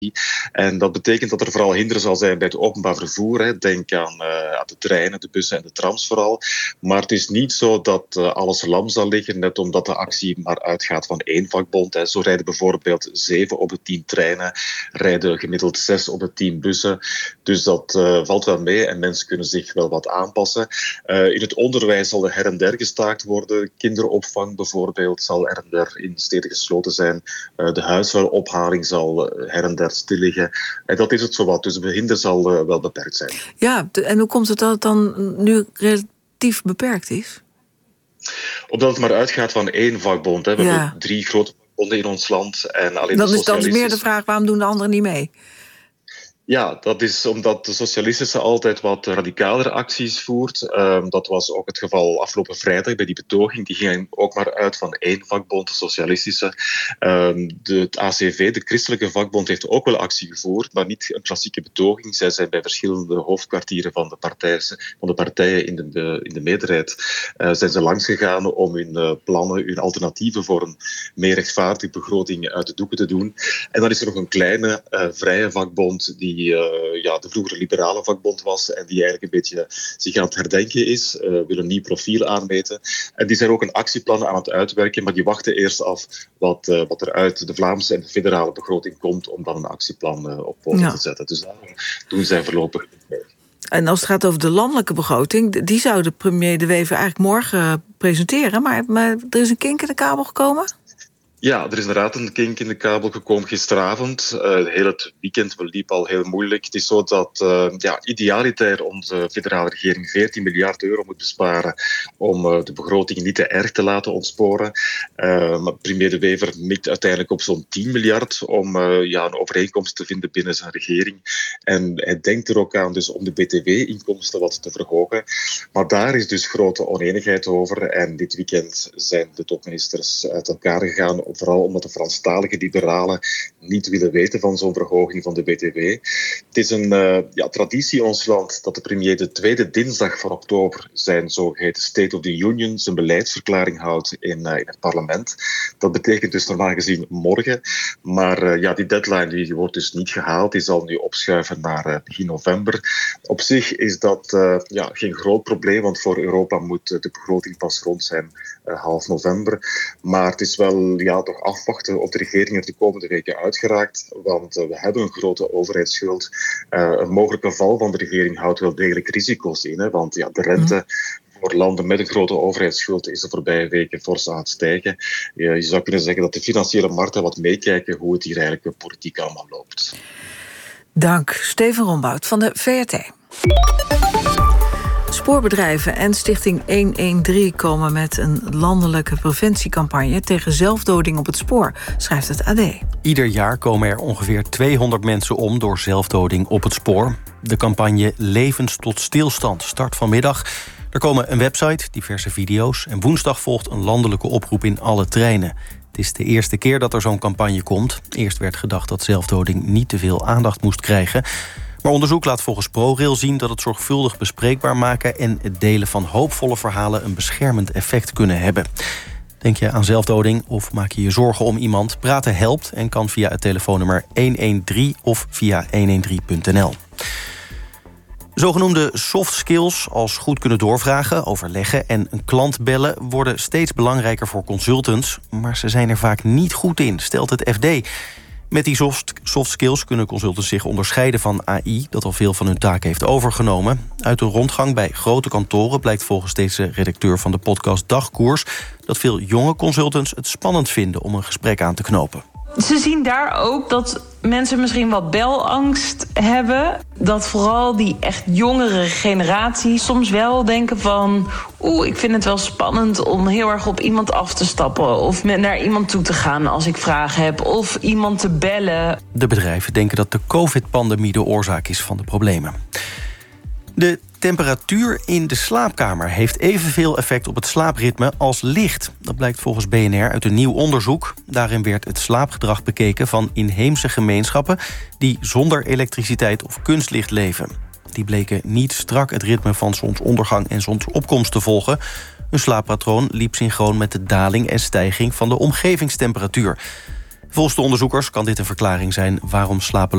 En dat betekent dat er vooral hinder zal zijn bij het openbaar vervoer. Hè. Denk aan de treinen, de bussen en de trams vooral. Maar het is niet zo dat alles lam zal liggen, net omdat de actie maar uitgaat van één vakbond. Hè. Zo rijden bijvoorbeeld 7 op de 10 treinen, rijden gemiddeld 6 op de 10 bussen. Dus dat valt wel mee en mensen kunnen zich wel wat aanpassen. In het onderwijs zal er her en der gestaakt worden. Kinderopvang bijvoorbeeld zal her en der in steden gesloten zijn. De huisvuilophaling zal her en der stil liggen. En dat is het zowat. Dus de hinder zal wel beperkt zijn. Ja, en hoe komt het dat het dan nu relatief beperkt is? Omdat het maar uitgaat van één vakbond. Hè. We hebben 3 grote vakbonden in ons land. En alleen dan is meer de vraag, waarom doen de anderen niet mee? Ja, dat is omdat de socialistische altijd wat radicalere acties voert. Dat was ook het geval afgelopen vrijdag bij die betoging. Die ging ook maar uit van één vakbond, de socialistische. Het ACV, de christelijke vakbond, heeft ook wel actie gevoerd, maar niet een klassieke betoging. Zij zijn bij verschillende hoofdkwartieren van de partijen in de meerderheid zijn ze langsgegaan om hun plannen, hun alternatieven voor een meer rechtvaardige begroting uit de doeken te doen. En dan is er nog een kleine vrije vakbond die de vroegere liberale vakbond was en die eigenlijk een beetje zich aan het herdenken is, wil een nieuw profiel aanmeten. En die zijn ook een actieplan aan het uitwerken, maar die wachten eerst af wat er uit de Vlaamse en de federale begroting komt om dan een actieplan op poten te zetten. Dus daarom doen zij voorlopig niet mee. En als het gaat over de landelijke begroting, die zou de premier De Wever eigenlijk morgen presenteren, maar er is een kink in de kabel gekomen? Ja, er is inderdaad een kink in de kabel gekomen gisteravond. Heel het weekend liep al heel moeilijk. Het is zo dat idealiter onze federale regering 14 miljard euro moet besparen om de begroting niet te erg te laten ontsporen. Maar premier De Wever mikt uiteindelijk op zo'n 10 miljard om een overeenkomst te vinden binnen zijn regering. En hij denkt er ook aan dus om de btw-inkomsten wat te verhogen. Maar daar is dus grote oneenigheid over. En dit weekend zijn de topministers uit elkaar gegaan, vooral omdat de Franstalige liberalen niet willen weten van zo'n verhoging van de BTW. Het is een traditie in ons land dat de premier de tweede dinsdag van oktober zijn zogeheten State of the Union, zijn beleidsverklaring houdt in het parlement. Dat betekent dus normaal gezien morgen. Maar die deadline die wordt dus niet gehaald. Die zal nu opschuiven naar begin november. Op zich is dat geen groot probleem, want voor Europa moet de begroting pas rond zijn half november. Maar het is wel toch afwachten of de regering er de komende weken uitgeraakt. Want we hebben een grote overheidsschuld. Een mogelijke val van de regering houdt wel degelijk risico's in. Hè, want de rente voor landen met een grote overheidsschuld is de voorbije weken fors aan het stijgen. Je zou kunnen zeggen dat de financiële markten wat meekijken hoe het hier eigenlijk politiek allemaal loopt. Dank, Steven Rombout van de VRT. Spoorbedrijven en Stichting 113 komen met een landelijke preventiecampagne tegen zelfdoding op het spoor, schrijft het AD. Ieder jaar komen er ongeveer 200 mensen om door zelfdoding op het spoor. De campagne Levens tot Stilstand start vanmiddag. Er komen een website, diverse video's en woensdag volgt een landelijke oproep in alle treinen. Het is de eerste keer dat er zo'n campagne komt. Eerst werd gedacht dat zelfdoding niet te veel aandacht moest krijgen. Maar onderzoek laat volgens ProRail zien dat het zorgvuldig bespreekbaar maken en het delen van hoopvolle verhalen een beschermend effect kunnen hebben. Denk je aan zelfdoding of maak je je zorgen om iemand? Praten helpt en kan via het telefoonnummer 113 of via 113.nl. Zogenoemde soft skills als goed kunnen doorvragen, overleggen en een klant bellen worden steeds belangrijker voor consultants, maar ze zijn er vaak niet goed in, stelt het FD. Met die soft skills kunnen consultants zich onderscheiden van AI, dat al veel van hun taken heeft overgenomen. Uit een rondgang bij grote kantoren blijkt volgens deze redacteur van de podcast Dagkoers dat veel jonge consultants het spannend vinden om een gesprek aan te knopen. Ze zien daar ook dat mensen misschien wat belangst hebben. Dat vooral die echt jongere generatie soms wel denken van, ik vind het wel spannend om heel erg op iemand af te stappen of naar iemand toe te gaan als ik vragen heb of iemand te bellen. De bedrijven denken dat de COVID-pandemie de oorzaak is van de problemen. De temperatuur in de slaapkamer heeft evenveel effect op het slaapritme als licht. Dat blijkt volgens BNR uit een nieuw onderzoek. Daarin werd het slaapgedrag bekeken van inheemse gemeenschappen die zonder elektriciteit of kunstlicht leven. Die bleken niet strak het ritme van zonsondergang en zonsopkomst te volgen. Hun slaappatroon liep synchroon met de daling en stijging van de omgevingstemperatuur. Volgens de onderzoekers kan dit een verklaring zijn waarom slapeloosheid